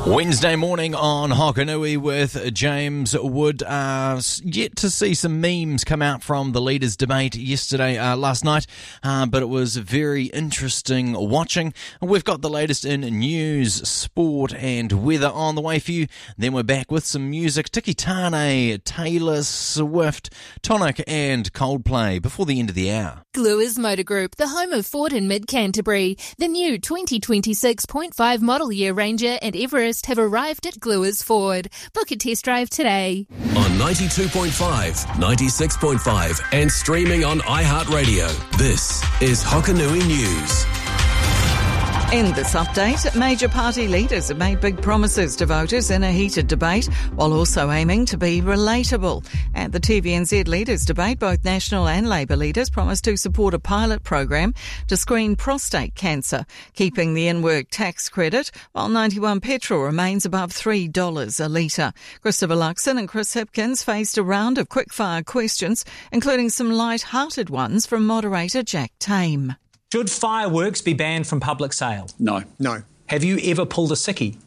Wednesday morning on Hokanui with James Wood. Yet to see some memes come out from the leaders' debate last night, but it was very interesting watching. We've got the latest in news, sport and weather on the way for you. Then we're back with some music, Tiki Tane, Taylor Swift, Tonic and Coldplay before the end of the hour. Gluers Motor Group, the home of Ford in Mid-Canterbury. The new 2026.5 model year Ranger and Everest have arrived at Gluers Ford. Book a test drive today. On 92.5, 96.5 and streaming on iHeartRadio. This is Hokanui News. In this update, major party leaders have made big promises to voters in a heated debate, while also aiming to be relatable. At the TVNZ leaders' debate, both National and Labour leaders promised to support a pilot program to screen prostate cancer, keeping the in-work tax credit, while 91 petrol remains above $3 a litre. Christopher Luxon and Chris Hipkins faced a round of quick-fire questions, including some light-hearted ones from moderator Jack Tame. Should fireworks be banned from public sale? No. Have you ever pulled a sickie?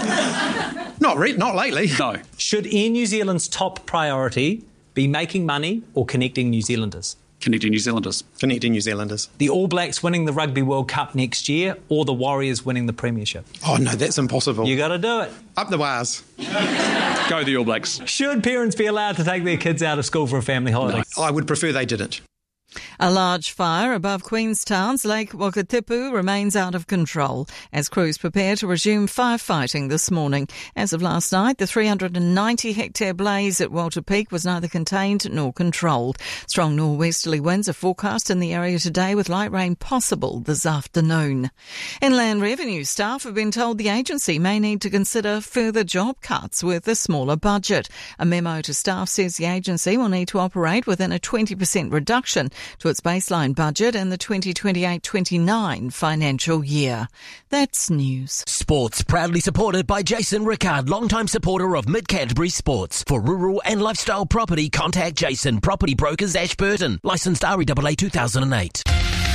Not lately. No. Should Air New Zealand's top priority be making money or connecting New Zealanders? Connecting New Zealanders. The All Blacks winning the Rugby World Cup next year or the Warriors winning the Premiership? Oh, no, that's impossible. You got to do it. Up the wires. Go the All Blacks. Should parents be allowed to take their kids out of school for a family holiday? No, I would prefer they didn't. A large fire above Queenstown's Lake Wakatipu remains out of control as crews prepare to resume firefighting this morning. As of last night, the 390-hectare blaze at Walter Peak was neither contained nor controlled. Strong nor'westerly winds are forecast in the area today with light rain possible this afternoon. Inland Revenue staff have been told the agency may need to consider further job cuts with a smaller budget. A memo to staff says the agency will need to operate within a 20% reduction to its baseline budget in the 2028-29 financial year. That's news. Sports proudly supported by Jason Rickard, longtime supporter of Mid-Canterbury Sports. For rural and lifestyle property, contact Jason, Property Brokers Ashburton. Licensed REAA 2008.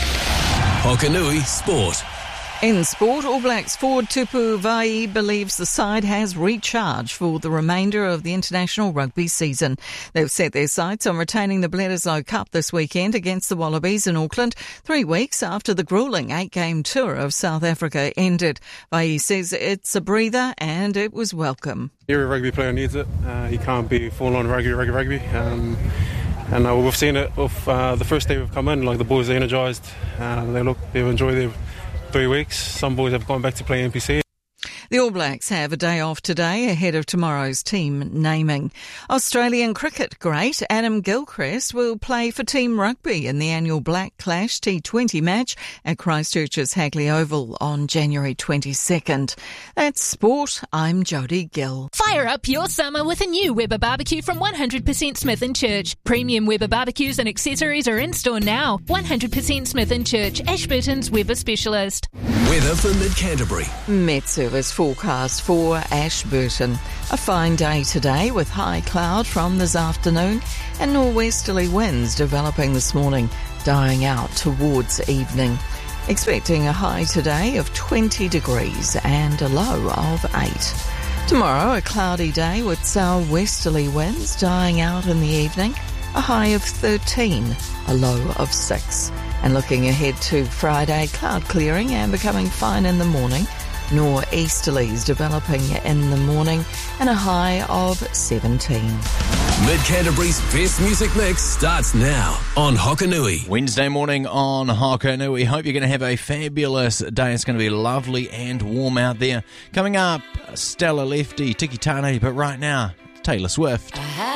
Hokanui Sport. In sport, All Blacks forward Tupu Vai believes the side has recharged for the remainder of the international rugby season. They've set their sights on retaining the Bledisloe Cup this weekend against the Wallabies in Auckland, 3 weeks after the gruelling 8-game tour of South Africa ended. Vai says it's a breather and it was welcome. Every rugby player needs it. You can't be full-on rugby. And we've seen it with the first day we've come in. Like, the boys are energised. They've enjoyed their 3 weeks. Some boys have gone back to play NPC. The All Blacks have a day off today ahead of tomorrow's team naming. Australian cricket great Adam Gilchrist will play for Team Rugby in the annual Black Clash T20 match at Christchurch's Hagley Oval on January 22nd. That's sport. I'm Jodie Gill. Fire up your summer with a new Weber barbecue from 100% Smith & Church. Premium Weber barbecues and accessories are in store now. 100% Smith & Church, Ashburton's Weber specialist. Weather for Mid-Canterbury. Met Service forecast for Ashburton. A fine day today with high cloud from this afternoon and nor'westerly winds developing this morning, dying out towards evening. Expecting a high today of 20 degrees and a low of 8. Tomorrow, a cloudy day with southwesterly winds dying out in the evening, a high of 13, a low of 6. And looking ahead to Friday, cloud clearing and becoming fine in the morning. Nor'easterlies developing in the morning and a high of 17. Mid-Canterbury's best music mix starts now on Hokanui. Wednesday morning on Hokanui. Hope you're going to have a fabulous day. It's going to be lovely and warm out there. Coming up, Stella Lefty, Tiki Tane, but right now, Taylor Swift.